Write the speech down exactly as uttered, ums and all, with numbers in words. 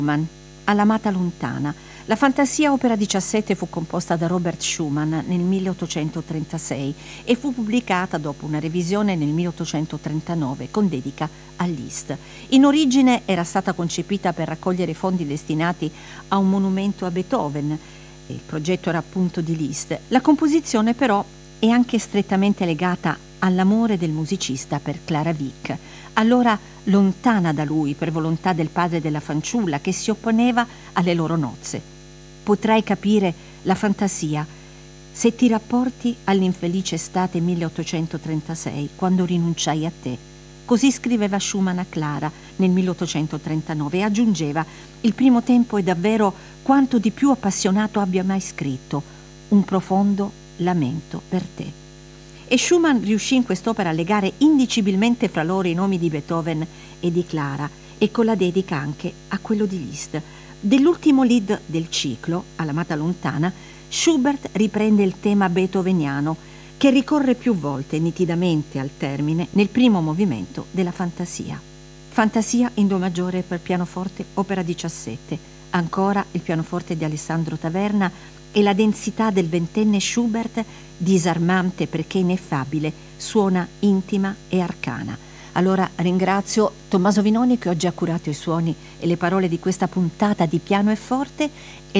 Schumann, All'amata lontana. La Fantasia opera diciassette fu composta da Robert Schumann nel milleottocentotrentasei e fu pubblicata dopo una revisione nel milleottocentotrentanove con dedica a Liszt. In origine era stata concepita per raccogliere fondi destinati a un monumento a Beethoven. Il progetto era appunto di Liszt. La composizione però è anche strettamente legata all'amore del musicista per Clara Wieck, allora lontana da lui per volontà del padre della fanciulla che si opponeva alle loro nozze. Potrai capire la fantasia se ti rapporti all'infelice estate milleottocentotrentasei, quando rinunciai a te. Così scriveva Schumann a Clara nel milleottocentotrentanove e aggiungeva: il primo tempo è davvero quanto di più appassionato abbia mai scritto, un profondo lamento per te. E Schumann riuscì in quest'opera a legare indicibilmente fra loro i nomi di Beethoven e di Clara, e con la dedica anche a quello di Liszt. Dell'ultimo lead del ciclo, All'amata lontana, Schubert riprende il tema beethoveniano, che ricorre più volte nitidamente al termine nel primo movimento della Fantasia. Fantasia in do maggiore per pianoforte, opera diciassette. Ancora il pianoforte di Alessandro Taverna e la densità del ventenne Schubert, disarmante perché ineffabile, suona intima e arcana. Allora ringrazio Tommaso Vinoni che oggi ha curato i suoni e le parole di questa puntata di Piano e Forte, e